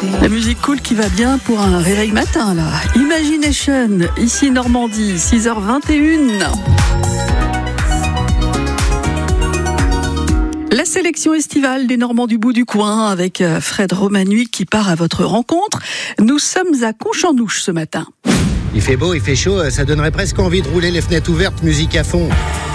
La musique cool qui va bien pour un réveil matin, là. Imagination, ici Normandie, 6h21. La sélection estivale des Normands du bout du coin avec Fred Romanui qui part à votre rencontre. Nous sommes à Conchanouche ce matin. Il fait beau, il fait chaud, ça donnerait presque envie de rouler les fenêtres ouvertes, musique à fond.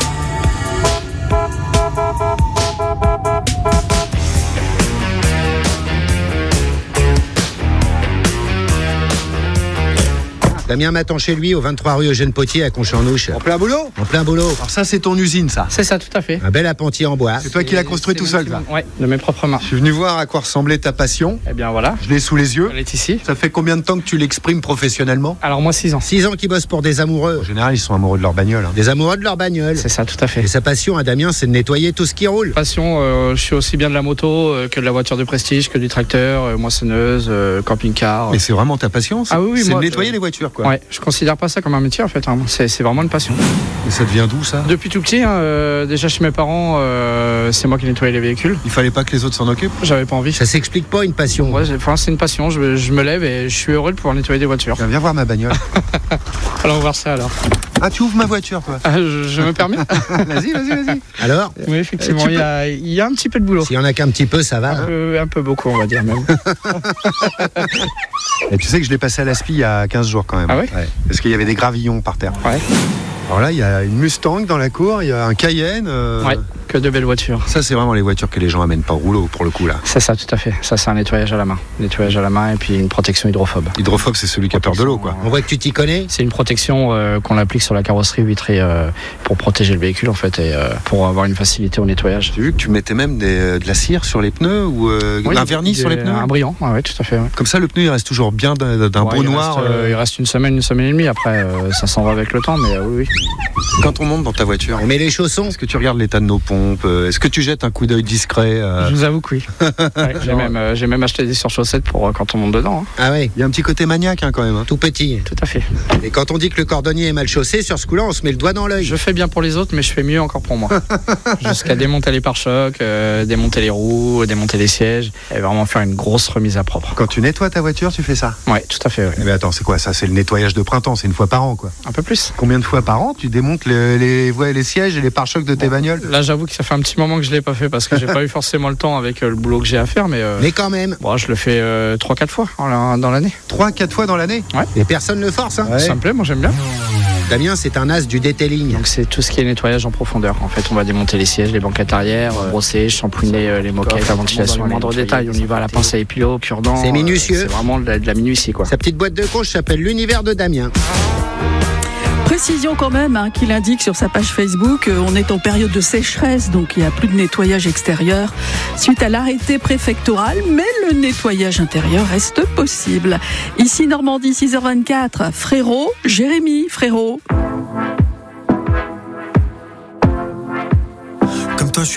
Damien m'attend chez lui, au 23 rue Eugène Potier à Conchanouche. En plein boulot ? En plein boulot. Alors ça, c'est ton usine, ça. C'est ça, tout à fait. Un bel appentis en bois. C'est toi qui l'as construit tout seul, là. Ouais, de mes propres mains. Je suis venu voir à quoi ressemblait ta passion. Eh bien voilà, Je l'ai sous les yeux. elle est ici. Ça fait combien de temps que tu l'exprimes professionnellement ? Alors moi 6 ans. 6 ans qu'il bosse pour des amoureux. En général, ils sont amoureux de leur bagnole. Des amoureux de leur bagnole. C'est ça, tout à fait. Et sa passion à Damien, c'est de nettoyer tout ce qui roule. Passion, je suis aussi bien de la moto que de la voiture de prestige, que du tracteur, moissonneuse, camping-car. Mais c'est vraiment ta passion, ça ? Ah oui, c'est moi, de nettoyer les voitures, quoi. Ouais, je considère pas ça comme un métier en fait, hein. C'est vraiment une passion. Et ça devient d'où, ça ? Depuis tout petit, déjà chez mes parents, c'est moi qui nettoyais les véhicules. Il fallait pas que les autres s'en occupent ? J'avais pas envie. Ça s'explique pas une passion. Ouais, c'est une passion, je me lève et je suis heureux de pouvoir nettoyer des voitures. Viens voir ma bagnole. Allons voir ça alors. Ah, tu ouvres ma voiture, toi ? Ah, je me permets. Vas-y. Alors, Eh, Oui, effectivement, il y a un petit peu de boulot. s'il y en a qu'un petit peu, ça va. Un peu beaucoup, on va dire même. Et tu sais que je l'ai passé à l'aspi il y a 15 jours, quand même. Ah ouais ? Parce qu'il y avait des gravillons par terre. Ouais. Alors là, il y a une Mustang dans la cour, il y a un Cayenne. Ouais, que de belles voitures. Ça, c'est vraiment les voitures que les gens amènent pas au rouleau, pour le coup, là. C'est ça, tout à fait. Ça, c'est un nettoyage à la main. Nettoyage à la main et puis une protection hydrophobe. Hydrophobe, c'est celui qui a peur de l'eau, quoi. On voit que tu t'y connais. C'est une protection qu'on applique sur la carrosserie vitrée pour protéger le véhicule, en fait, et pour avoir une facilité au nettoyage. J'ai vu que tu mettais même de la cire sur les pneus ou Oui, un vernis sur les pneus. Un brillant, ouais, tout à fait. Ouais. Comme ça, le pneu, il reste toujours bien d'un beau Il noir. reste, il reste une semaine et demie. Après, ça s'en va avec le temps, mais oui. Quand on monte dans ta voiture, On met les chaussons. est-ce que tu regardes l'état de nos pompes ? Est-ce que tu jettes un coup d'œil discret ? Je vous avoue que oui. Ouais, j'ai même acheté des surchaussettes pour quand on monte dedans. Hein. Ah ouais, Il y a un petit côté maniaque, quand même. tout petit. Tout à fait. Et quand on dit que le cordonnier est mal chaussé, sur ce coup-là, on se met le doigt dans l'œil. Je fais bien pour les autres, mais je fais mieux encore pour moi. Jusqu'à démonter les pare-chocs, démonter les roues, démonter les sièges, et vraiment faire une grosse remise à propre. Quand tu nettoies ta voiture, tu fais ça ? Ouais, tout à fait. Ouais. Eh bien attends, c'est quoi ça ? C'est le nettoyage de printemps, c'est une fois par an, quoi. Un peu plus. Combien de fois par an tu démontes les sièges et les pare-chocs de tes bagnoles ? Là, j'avoue que ça fait un petit moment que je l'ai pas fait parce que j'ai pas eu forcément le temps avec le boulot que j'ai à faire, mais quand même, bon, je le fais 3-4 fois dans l'année. 3-4 fois dans l'année ? et personne ne force. Hein. Ça me plaît, moi j'aime bien. Damien, c'est un as du detailing. Donc c'est tout ce qui est nettoyage en profondeur. En fait, on va démonter les sièges, les banquettes arrière, brosser, shampouiner les moquettes, la ventilation, les moindres détails. On y va à la pince à épilo, cure-dent. C'est minutieux. C'est vraiment de la minutie, quoi. Sa petite boîte de conche s'appelle l'univers de Damien. Précision quand même qu'il indique sur sa page Facebook, on est en période de sécheresse, donc il n'y a plus de nettoyage extérieur suite à l'arrêté préfectoral, mais le nettoyage intérieur reste possible. Ici Normandie, 6h24, Frérot, Jérémy Frérot.